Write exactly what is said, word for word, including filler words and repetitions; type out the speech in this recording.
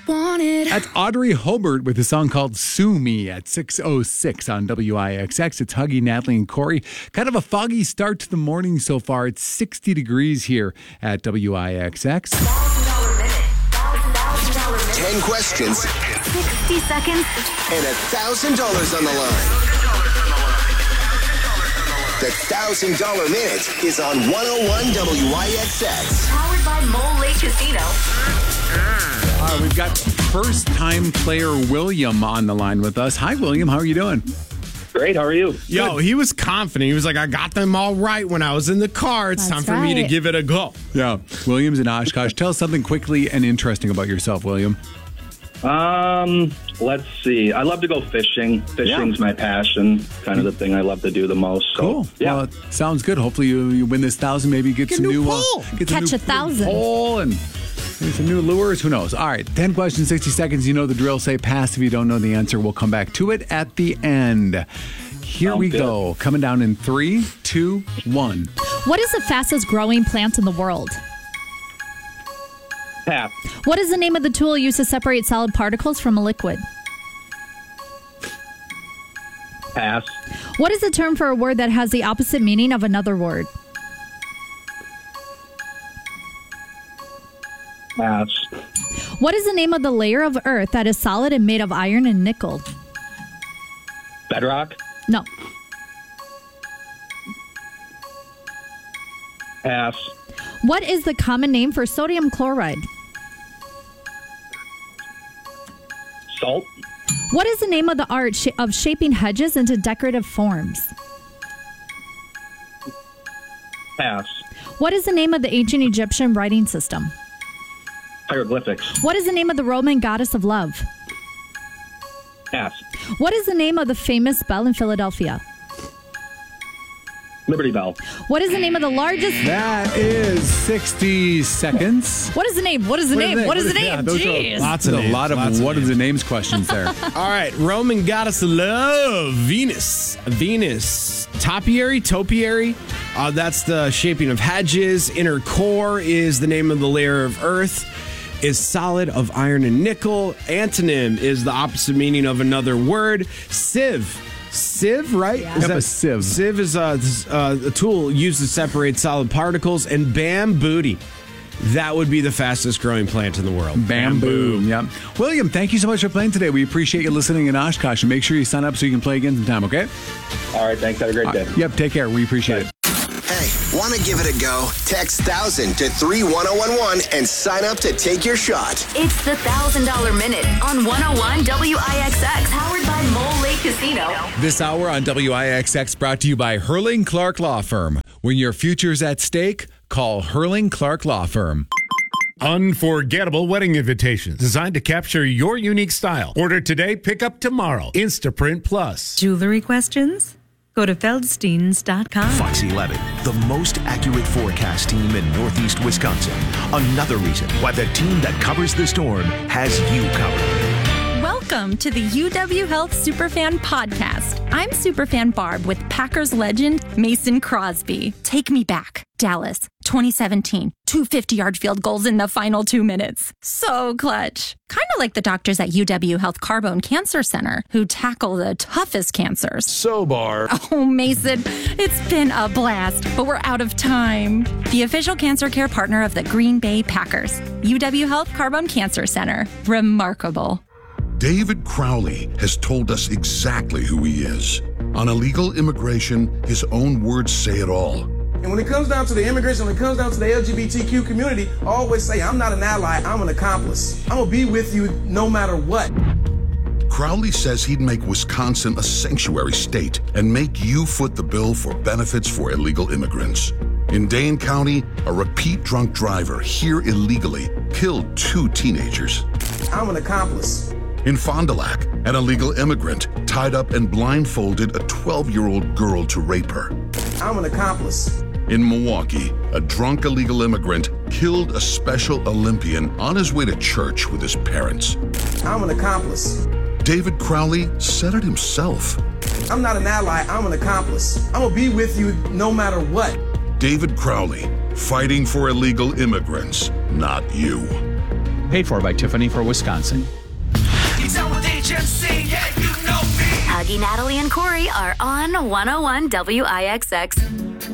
want it. That's Audrey Hobart with a song called Sue Me at six oh six on W I X X. It's Huggy, Natalie, and Corey. Kind of a foggy start to the morning so far. It's sixty degrees here at W I X X. ten questions, sixty seconds, and one thousand dollars on the line. The one thousand dollars Minute is on one oh one W I X X. Powered by Mole Lake Casino. All right, we've got first-time player William on the line with us. Hi, William. How are you doing? Great. How are you? Yo, he was confident. He was like, I got them all right when I was in the car. It's That's time for me to right. give it a go. Yeah. William's in Oshkosh. Tell us something quickly and interesting about yourself, William. Um, let's see. I love to go fishing. Fishing's Yeah. my passion. Kind of the thing I love to do the most. So, Cool. Yeah. Well, it sounds good. Hopefully you, you win this thousand, maybe get, Get some a new new, pole. uh, get some Catch new a thousand. pole and maybe some new lures. Who knows? All right. ten questions, sixty seconds. You know the drill. Say pass if you don't know the answer. We'll come back to it at the end. Here Sounds we good. go. Coming down in three, two, one. What is the fastest growing plant in the world? Pass. What is the name of the tool used to separate solid particles from a liquid? Pass. What is the term for a word that has the opposite meaning of another word? Pass. What is the name of the layer of earth that is solid and made of iron and nickel? Bedrock. No. Pass. What is the common name for sodium chloride? Salt. What is the name of the art sh- of shaping hedges into decorative forms? Pass. What is the name of the ancient Egyptian writing system? Hieroglyphics. What is the name of the Roman goddess of love? Pass. What is the name of the famous bell in Philadelphia? Liberty Bell. What is the name of the largest... That is sixty seconds. What is the name? What is the name? What is the name? Yeah, those are Jeez. Lots of There's a names, lot of lots of what are names. the names questions there. All right, Roman goddess of love, Venus. Venus. Topiary, topiary. Uh, that's the shaping of hedges. Inner core is the name of the layer of earth. Is solid of iron and nickel. Antonym is the opposite meaning of another word. Sieve. Sieve, right? Yeah. Is Yep, that a sieve. Sieve is a, uh, a tool used to separate solid particles. And bambooty. That would be the fastest growing plant in the world. Bamboo. Yep. William, thank you so much for playing today. We appreciate you listening in Oshkosh. And make sure you sign up so you can play again sometime, okay? All right. Thanks. Have a great day. Yep, take care. We appreciate it. Hey, want to give it a go? Text one thousand to three one oh one one and sign up to take your shot. It's the one thousand dollars Minute on one oh one W I X X. Powered by Mole Lake Casino. This hour on W I X X brought to you by Hurling Clark Law Firm. When your future's at stake, call Hurling Clark Law Firm. Unforgettable wedding invitations designed to capture your unique style. Order today, pick up tomorrow. Instaprint Plus. Jewelry questions? Go to feldsteins dot com. Fox eleven, the most accurate forecast team in Northeast Wisconsin. Another reason why the team that covers the storm has you covered. Welcome to the U W Health Superfan Podcast. I'm Superfan Barb with Packers legend Mason Crosby. Take me back. Dallas, twenty seventeen. Two fifty-yard field goals in the final two minutes. So clutch. Kind of like the doctors at U W Health Carbone Cancer Center who tackle the toughest cancers. So, Barb. Oh, Mason, it's been a blast, but we're out of time. The official cancer care partner of the Green Bay Packers. U W Health Carbone Cancer Center. Remarkable. David Crowley has told us exactly who he is. On illegal immigration, his own words say it all. And when it comes down to the immigration, when it comes down to the L G B T Q community, I always say, I'm not an ally, I'm an accomplice. I'm gonna be with you no matter what. Crowley says he'd make Wisconsin a sanctuary state and make you foot the bill for benefits for illegal immigrants. In Dane County, a repeat drunk driver here illegally killed two teenagers. I'm an accomplice. In Fond du Lac, an illegal immigrant tied up and blindfolded a twelve-year-old girl to rape her. I'm an accomplice. In Milwaukee, a drunk illegal immigrant killed a Special Olympian on his way to church with his parents. I'm an accomplice. David Crowley said it himself. I'm not an ally, I'm an accomplice. I'm gonna be with you no matter what. David Crowley, fighting for illegal immigrants, not you. Paid for by Tiffany for Wisconsin. Huggy, Natalie, and Corey are on one oh one W I X X.